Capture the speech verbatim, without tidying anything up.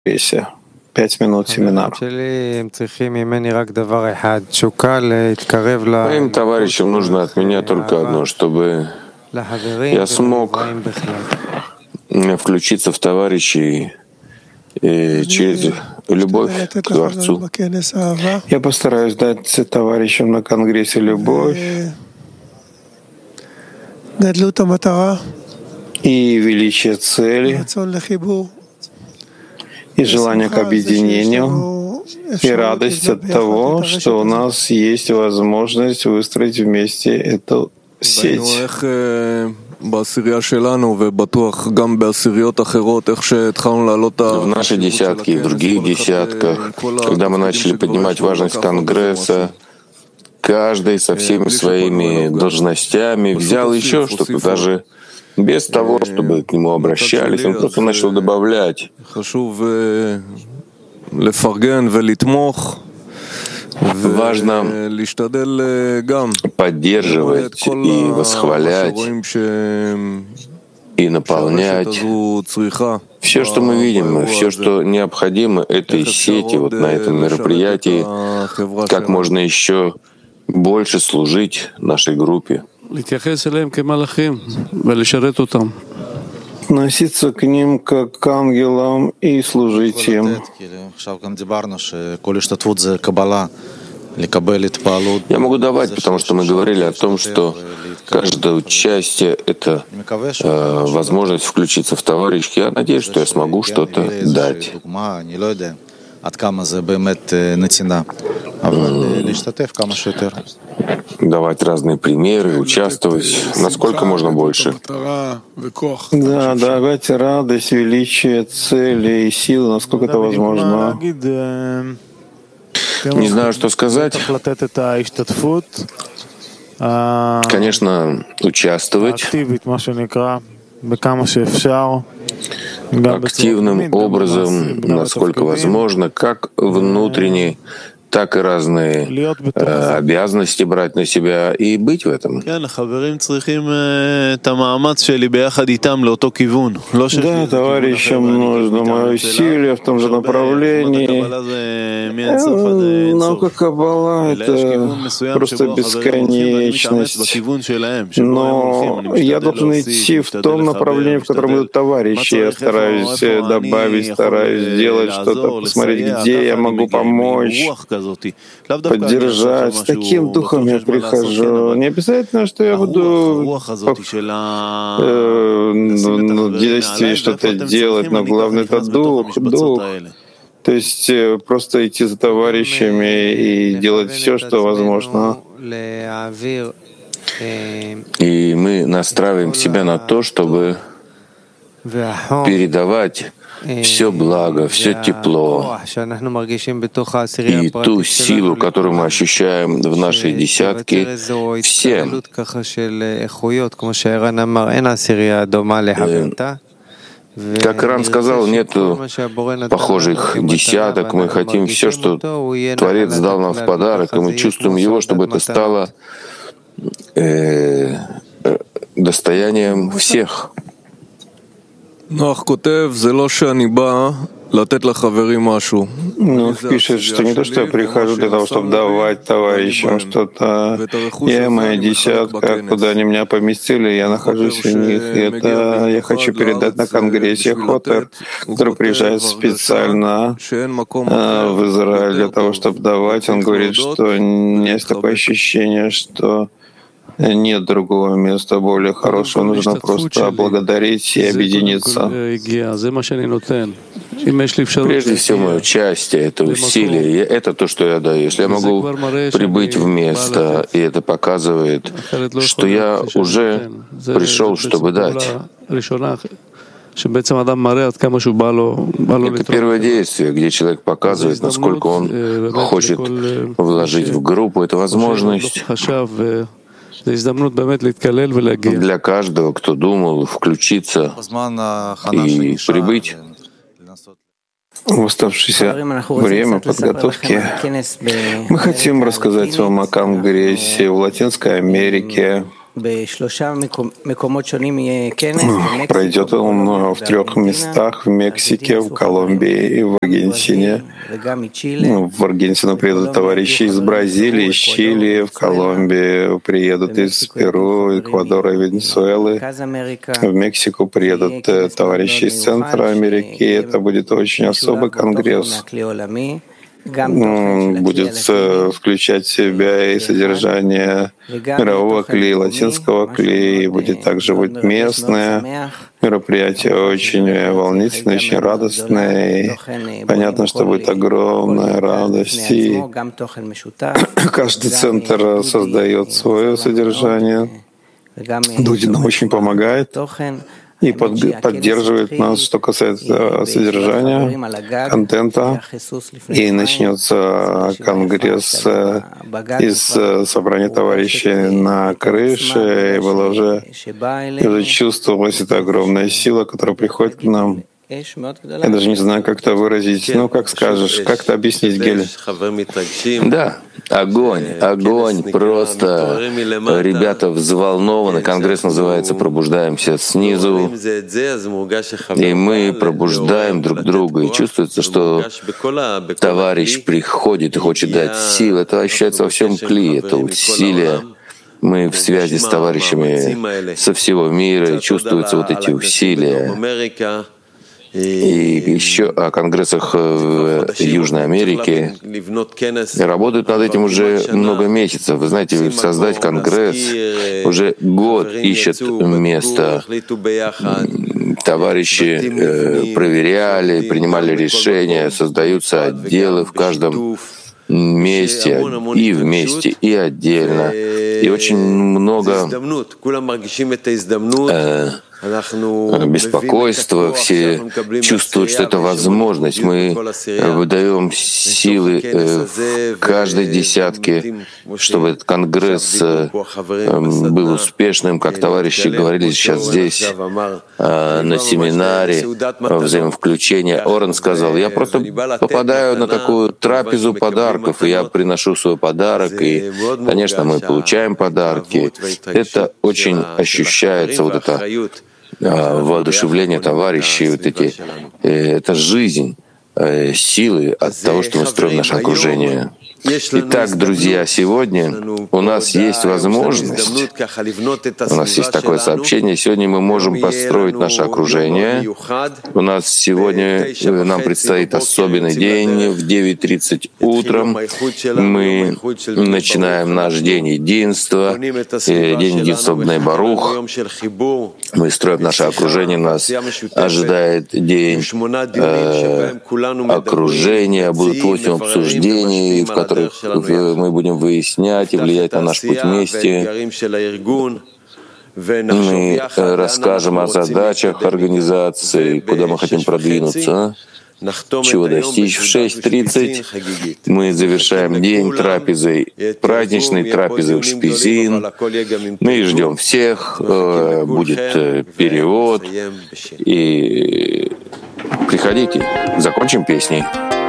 Конгрессе. Пять минут семинар. Моим товарищам нужно от меня только одно, чтобы я смог включиться в товарищей и через любовь к Творцу. Я постараюсь дать товарищам на Конгрессе любовь и величие цели, и желание к объединению, и радость от того, что у нас есть возможность выстроить вместе эту сеть. В нашей десятке и в других десятках, когда мы начали поднимать важность Конгресса, каждый со всеми своими должностями взял еще что-то, даже без того, чтобы к нему обращались, он просто начал добавлять. Важно поддерживать и восхвалять, и наполнять все, что мы видим, все, что необходимо этой сети, вот на этом мероприятии, как можно еще больше служить нашей группе. Относиться к ним как к ангелам и служить им. Я могу давать, потому что мы говорили о том, что каждое участие — это э, возможность включиться в товарищ. Я надеюсь, что я смогу что-то дать. Давать разные примеры, участвовать, насколько можно больше. Да, давать радость, величие, цели и силы, насколько это возможно. Не знаю, что сказать. Конечно, участвовать активным образом, насколько возможно, как внутренне, так и разные э, обязанности брать на себя и быть в этом. Да, товарищам нужно мое усилие в том же направлении. Наука Каббала — это просто бесконечность. Но я должен идти в том направлении, в котором идут товарищи. Я стараюсь добавить, стараюсь сделать что-то, посмотреть, где я могу помочь, поддержать. С таким духом я прихожу. Не обязательно, что я буду э, ну, действие что-то делать, но главное — это дух, дух. То есть просто идти за товарищами и делать все, что возможно. И мы настраиваем себя на то, чтобы передавать все благо, все тепло и ту силу, которую мы ощущаем в нашей десятке, всем. Как Иран сказал, нет похожих десяток. Мы хотим все, что Творец дал нам в подарок, и мы чувствуем его, чтобы это стало э, достоянием всех. Нох пишет, что не то, что я прихожу для того, чтобы давать товарищам что-то. Я и моя десятка, куда они меня поместили, я нахожусь в них. И это я хочу передать на Конгрессе. Хотер, который приезжает специально в Израиль для того, чтобы давать, он говорит, что у меня есть такое ощущение, что нет другого места более хорошего, нужно просто благодарить и объединиться. Прежде всего, мое участие, это усилие, это то, что я даю. Если я могу прибыть в место, и это показывает, что я уже пришел, чтобы дать. Это первое действие, где человек показывает, насколько он хочет вложить в группу. Это возможность для каждого, кто думал включиться и прибыть. В оставшееся время подготовки мы хотим рассказать вам о Конгрессе в Латинской Америке. Пройдет он в трех местах: в Мексике, в Колумбии и в Аргентине. В Аргентину приедут товарищи из Бразилии, из Чили, в Колумбии приедут из Перу, Эквадора и Венесуэлы. В Мексику приедут товарищи из Центра Америки. Это будет очень особый конгресс. Будет включать в себя и содержание мирового кли, латинского кли, и будет также будет местное мероприятие, очень волнительное, очень радостное. И понятно, что будет огромная радость. И каждый центр создает свое содержание. Дудин нам очень помогает и под, поддерживает нас, что касается содержания, контента. И начнется конгресс из собрания товарищей на крыше. И было уже, и уже чувствовалась эта огромная сила, которая приходит к нам. Я даже не знаю, как это выразить. Ну, как скажешь, как это объяснить, Гели? Да, огонь, огонь, просто ребята взволнованы. Конгресс называется «Пробуждаемся снизу», и мы пробуждаем друг друга. И чувствуется, что товарищ приходит и хочет дать сил. Это ощущается во всем кли, это усилие. Мы в связи с товарищами со всего мира, и чувствуются вот эти усилия. И еще о конгрессах в Южной Америке работают над этим уже много месяцев. Вы знаете, создать конгресс уже год ищет место. Товарищи проверяли, принимали решения, создаются отделы в каждом месте, и вместе, и отдельно. И очень много э, беспокойства, все чувствуют, что это возможность. Мы выдаем силы в каждой десятке, чтобы этот конгресс был успешным, как товарищи говорили сейчас здесь на семинаре взаимовключения. Орен сказал: я просто попадаю на такую трапезу подарков, и я приношу свой подарок, и, конечно, мы получаем подарки. Это очень ощущается, вот это воодушевление товарищей, вот эти, это жизнь, силы от того, что мы строим наше окружение. Итак, друзья, сегодня у нас есть возможность, у нас есть такое сообщение, сегодня мы можем построить наше окружение. У нас сегодня, нам предстоит особенный день, в девять тридцать утром мы начинаем наш день единства, день единства Бней Барух. Мы строим наше окружение, нас ожидает день э, окружения, будут восемь обсуждений, в которых мы будем выяснять и влиять на наш путь вместе. Мы расскажем о задачах организации, куда мы хотим продвинуться, чего достичь. В шесть тридцать мы завершаем день трапезой, праздничной трапезой в Шпизин. Мы ждем всех, будет перевод. И приходите, закончим песней.